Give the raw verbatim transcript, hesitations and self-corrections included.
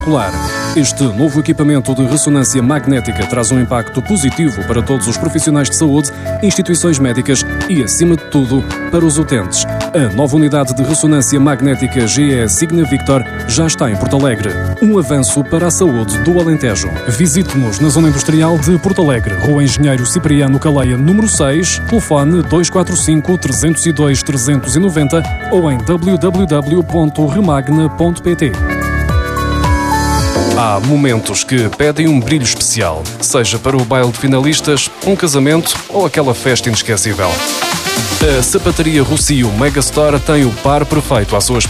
Este novo equipamento de ressonância magnética traz um impacto positivo para todos os profissionais de saúde, instituições médicas e, acima de tudo, para os utentes. A nova unidade de ressonância magnética G E Signa Victor já está em Porto Alegre. Um avanço para a saúde do Alentejo. Visite-nos na Zona Industrial de Porto Alegre, Rua Engenheiro Cipriano Caleia, número seis, telefone dois quatro cinco, três zero dois, três nove zero ou em w w w ponto remagna ponto p t. Há momentos que pedem um brilho especial, seja para o baile de finalistas, um casamento ou aquela festa inesquecível. A Sapataria Rocio Megastore tem o par perfeito à sua espera.